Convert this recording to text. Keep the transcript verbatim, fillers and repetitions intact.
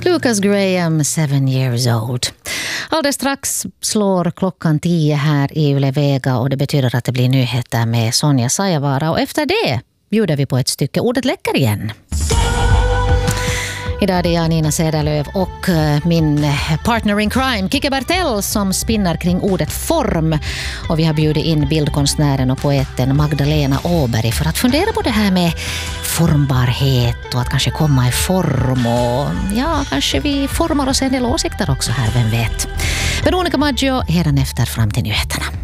Lucas Graham, seven years old. Alldeles strax slår klockan tio här i Yle Vega och det betyder att det blir nyheter med Sonja Sajavara. Och efter det bjuder vi på ett stycke Ordet läcker igen. Idag är det jag, Nina Cederlöv, och min partner in crime, Kike Bertell, som spinnar kring ordet form. Och vi har bjudit in bildkonstnären och poeten Magdalena Åberg för att fundera på det här med formbarhet och att kanske komma i form. Och ja, kanske vi formar oss en del åsikter också här, vem vet. Veronica Maggio, hädan efter fram till nyheterna.